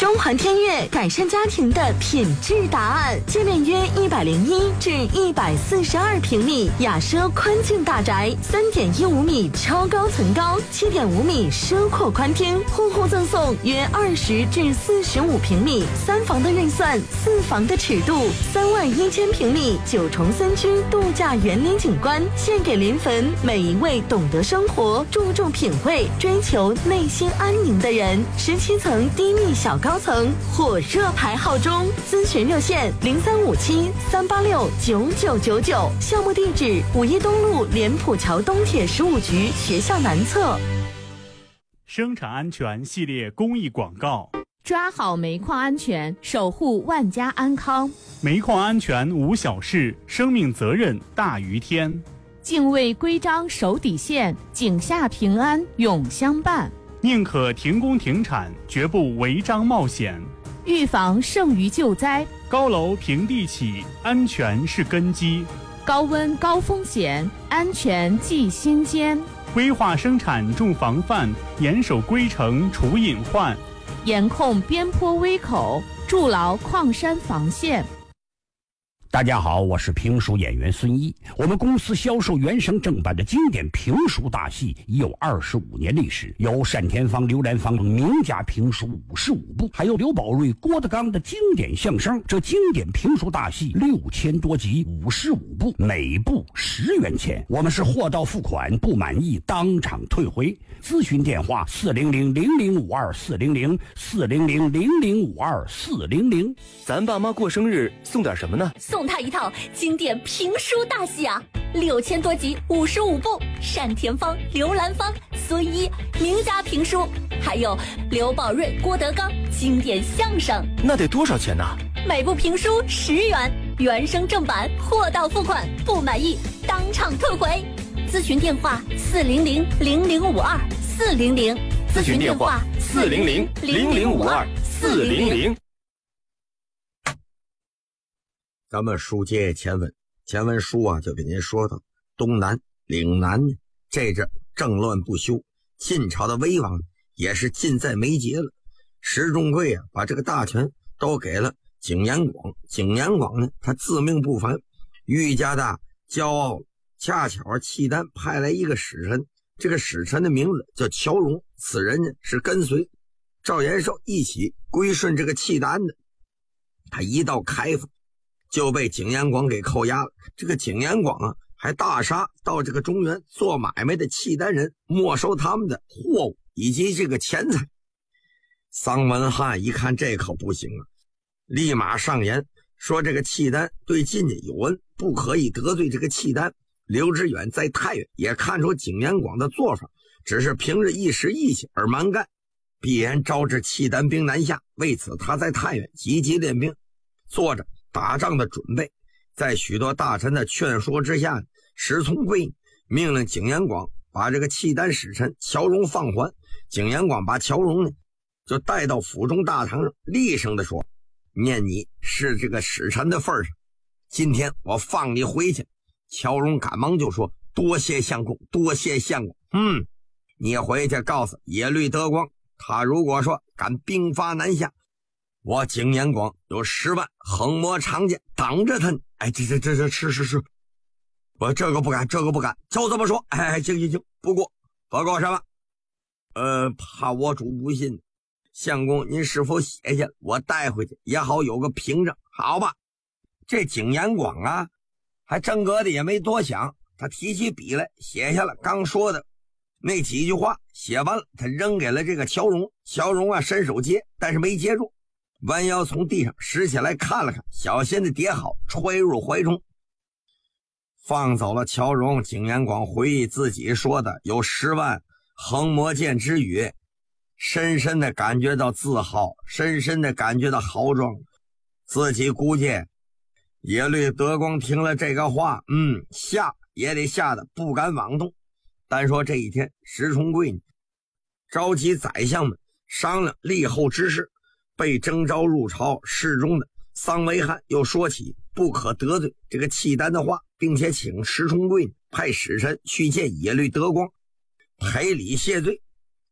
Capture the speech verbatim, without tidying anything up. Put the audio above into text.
中环天悦改善家庭的品质答案，界面约一百零一至一百四十二平米雅奢宽境大宅，三点一五米超高层高，七点五米奢阔宽厅，户户赠送约二十至四十五平米三房的预算，四房的尺度，三万一千平米九重森区度假园林景观，献给临汾每一位懂得生活、注重品味、追求内心安宁的人。十七层低密小高层，火热排号中，咨询热线零三五七三八六九九九九，项目地址五一东路莲浦桥东铁十五局学校南侧。 生产安全系列公益广告： 抓好煤矿安全，守护万家安康。 煤矿安全无小事，生命责任大于天。 敬畏规章守底线，井下平安永相伴。 宁可停工停产，绝不违章冒险。 预防胜于救灾。 高楼平地起，安全是根基。 高温高风险，安全记心间。 规划生产重防范，严守规程除隐患。 严控边坡危口，筑牢矿山防线。 大家好，我是评书演员孙一。我们公司销售原声正版的经典评书大戏已有二十五年历史，有单田芳、刘兰芳名家评书五十五部，还有刘宝瑞、郭德纲的经典相声。这经典评书大戏六千多集，五十五部，每部十元钱。我们是货到付款，不满意当场退回。咨询电话四零零零零五二四零零四零零零零五二四零零。 咱爸妈过生日送点什么呢？ 送他一套经典评书大戏啊，六千多集，五十五部，单田芳、刘兰芳、孙一名家评书，还有刘宝瑞、郭德纲经典相声。 那得多少钱呢？ 每部评书十元，原声正版，货到付款，不满意当场退回。咨询电话四零零零零五二四零零， 咨询电话四零零零零五二四零零。 咱们书接前文，前文书啊就给您说到东南岭南呢，这阵政乱不休，晋朝的威王也是近在眉睫了。石重贵啊把这个大权都给了景延广，景延广呢他自命不凡，愈加大骄傲。恰巧契丹派来一个使臣，这个使臣的名字叫乔荣，此人呢是跟随赵延寿一起归顺这个契丹的。他一到开封就被景延广给扣押了。这个景延广啊还大杀到这个中原做买卖的契丹人，没收他们的货物以及这个钱财。桑文翰一看这可不行啊，立马上言说这个契丹对晋家有恩，不可以得罪这个契丹。刘知远在太原也看出景延广的做法只是凭着一时义气而蛮干，必然招致契丹兵南下，为此他在太原积极练兵，做着打仗的准备。在许多大臣的劝说之下，石从贵命令景延广把这个契丹使臣乔荣放还。景延广把乔荣呢就带到府中大堂上，厉声地说：念你是这个使臣的份上，今天我放你回去。乔荣赶忙就说：多谢相公，多谢相公。嗯，你回去告诉耶律德光，他如果说敢兵发南下，我景延广有十万横魔长剑挡着他。哎，这这这这是是是，我这个不敢，这个不敢，就这么说。哎，行行行，不过报告什么？呃，怕我主不信，相公您是否写下，我带回去也好有个凭证。好吧，这景延广啊还真格的也没多想，他提起笔来写下了刚说的那几句话，写完了他扔给了这个乔荣。乔荣啊伸手接，但是没接住，弯腰从地上拾起来看了看，小心的叠好，揣入怀中。放走了乔荣，景延广回忆自己说的有十万横魔剑之语，深深的感觉到自豪，深深的感觉到豪壮。自己估计耶律德光听了这个话，嗯，吓也得吓得不敢妄动。单说这一天，石重贵召集宰相们商量立后之事，被征召入朝侍中的桑维翰又说起不可得罪这个契丹的话，并且请石重贵派使臣去见耶律德光赔礼谢罪。